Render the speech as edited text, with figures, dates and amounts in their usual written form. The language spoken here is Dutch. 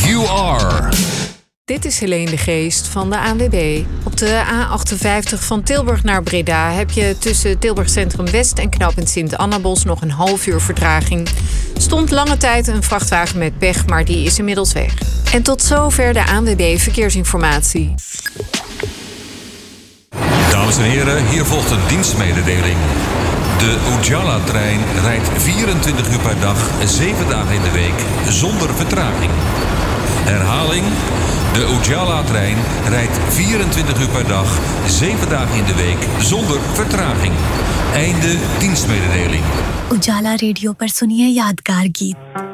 You Are. Dit is Helene de Geest van de ANWB. Op de A58 van Tilburg naar Breda heb je tussen Tilburg Centrum West en knooppunt Sint-Annabos nog een half uur vertraging. Stond lange tijd een vrachtwagen met pech, maar die is inmiddels weg. En tot zover de ANWB Verkeersinformatie. Dames en heren, hier volgt een dienstmededeling. De Ujala-trein rijdt 24 uur per dag, 7 dagen in de week, zonder vertraging. Herhaling. De Ujala-trein rijdt 24 uur per dag, 7 dagen in de week, zonder vertraging. Einde dienstmededeling. उजाला रेडियो पर सुनिए यादगार गीत।